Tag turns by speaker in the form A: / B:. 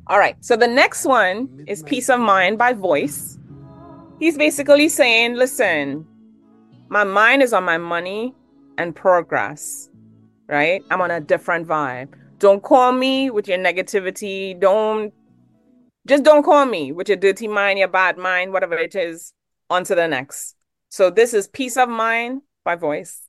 A: All right. So the next one is Peace of Mind by Voice. He's basically saying, listen, my mind is on my money and progress, right? I'm on a different vibe. Don't call me with your negativity. Just don't call me with your dirty mind, your bad mind, whatever it is. On to the next. So this is Peace of Mind by Voice.